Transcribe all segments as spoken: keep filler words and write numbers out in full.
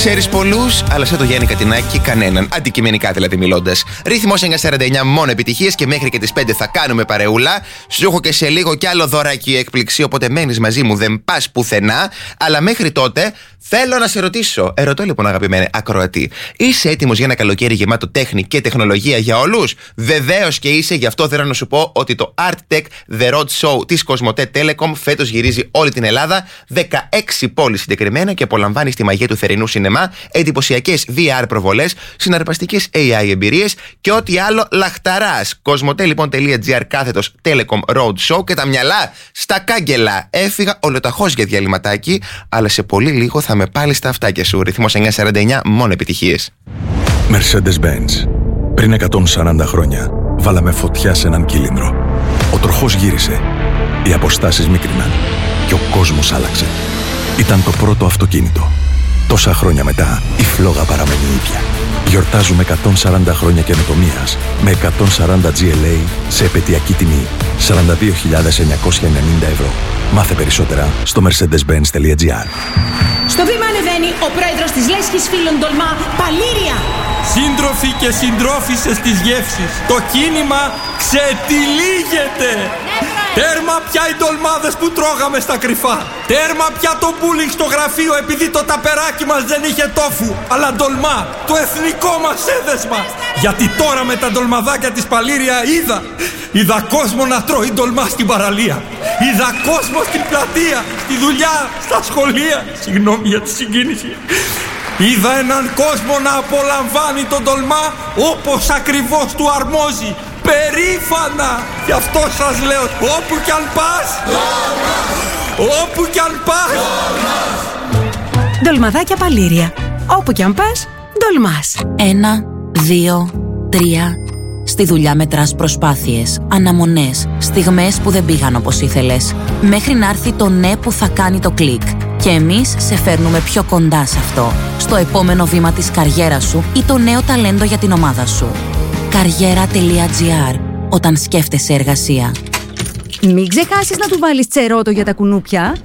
Ξέρεις πολλούς, αλλά σαν το Γιάννη Κατινάκη κανέναν. Αντικειμενικά δηλαδή μιλώντας. Ρύθμος εννιακόσια σαράντα εννιά, μόνο επιτυχίες και μέχρι και τις πέντε θα κάνουμε παρεούλα. Σου έχω και σε λίγο κι άλλο δωράκι έκπληξη, οπότε μένεις μαζί μου, δεν πας πουθενά. Αλλά μέχρι τότε θέλω να σε ρωτήσω. Ερωτώ λοιπόν, αγαπημένη ακροατή, είσαι έτοιμος για ένα καλοκαίρι γεμάτο τέχνη και τεχνολογία για όλους? Βεβαίως και είσαι, γι' αυτό θέλω να σου πω ότι το Art Tech The Road Show της Κοσμοτέ Telecom φέτος γυρίζει όλη την Ελλάδα, δεκαέξι πόλεις συγκεκριμένα, και απολαμβάνεις τη μαγεία του θερινού σινεμά, εντυπωσιακές βι αρ προβολές, συναρπαστικές έι άι εμπειρίες και ό,τι άλλο λαχταράς. Κοσμοτέ λοιπόν .gr κάθετος Telecom Road Show και τα μυαλά στα κάγκελα. Έφυγα ολοταχώς για διαλυματάκι, αλλά σε πολύ λίγο θα με πάλι στα αυτάκια σου. Ρυθμός εννιακόσια σαράντα εννιά, μόνο επιτυχίες. Mercedes-Benz. Πριν εκατόν σαράντα χρόνια βάλαμε φωτιά σε έναν κύλινδρο. Ο τροχός γύρισε, οι αποστάσεις μίκριναν και ο κόσμος άλλαξε. Ήταν το πρώτο αυτοκίνητο. Τόσα χρόνια μετά, η φλόγα παραμένει ίδια. Γιορτάζουμε εκατόν σαράντα χρόνια καινοτομίας με εκατόν σαράντα τζι ελ έι σε επαιτειακή τιμή σαράντα δύο χιλιάδες εννιακόσια ενενήντα ευρώ. Μάθε περισσότερα στο mercedes-benz.gr. Στο βήμα ανεβαίνει ο πρόεδρος της Λέσχης Φίλων Τολμά, Παλήρια. Σύντροφοι και συντρόφισσες της γεύσης, το κίνημα ξετυλίγεται. Τέρμα πια οι ντολμάδες που τρώγαμε στα κρυφά. Τέρμα πια το μπούλινγκ στο γραφείο επειδή το ταπεράκι μας δεν είχε τόφου, αλλά ντολμά, το εθνικό μας έδεσμα. Γιατί τώρα με τα ντολμαδάκια της Παλήρια είδα Είδα κόσμο να τρώει ντολμά στην παραλία. Είδα κόσμο στην πλατεία, στη δουλειά, στα σχολεία. Συγγνώμη για τη συγκίνηση. Είδα έναν κόσμο να απολαμβάνει τον ντολμά όπως ακριβώς του αρμόζει. Περήφανα! Γι' αυτό σας λέω, όπου κι αν πας, όπου κι αν πας. Ντολμαδάκια Παλήρια. Όπου κι αν πας, ντολμάς. Ένα, δύο, τρία. Στη δουλειά μετράς προσπάθειες, αναμονές, στιγμές που δεν πήγαν όπως ήθελες, μέχρι να έρθει το ναι που θα κάνει το κλικ. Και εμείς σε φέρνουμε πιο κοντά σε αυτό, στο επόμενο βήμα της καριέρας σου ή το νέο ταλέντο για την ομάδα σου. Καριέρα.gr. Όταν σκέφτεσαι εργασία. Μην ξεχάσεις να του βάλεις τσερότο για τα κουνούπια.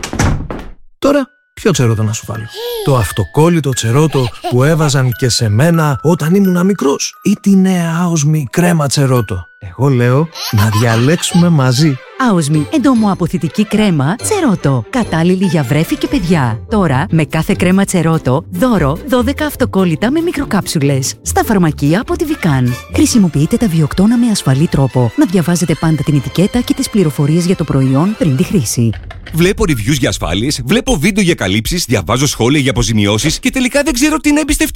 Τώρα, ποιο τσερότο να σου βάλω? Το αυτοκόλλητο τσερότο που έβαζαν και σε μένα όταν ήμουν μικρός, ή τη νέα Άοσμη κρέμα τσερότο? Εγώ λέω να διαλέξουμε μαζί. Άοσμη εντομοαποθητική κρέμα τσερότο. Κατάλληλη για βρέφη και παιδιά. Τώρα, με κάθε κρέμα τσερότο, δώρο δώδεκα αυτοκόλλητα με μικροκάψουλες. Στα φαρμακεία από τη Βικάν. Χρησιμοποιείτε τα βιοκτώνα με ασφαλή τρόπο. Να διαβάζετε πάντα την ετικέτα και τις πληροφορίες για το προϊόν πριν τη χρήση. Βλέπω reviews για ασφάλειες, βλέπω βίντεο για καλύψεις, διαβάζω σχόλια για αποζημιώσεις και τελικά δεν ξέρω τι να εμπιστευτώ.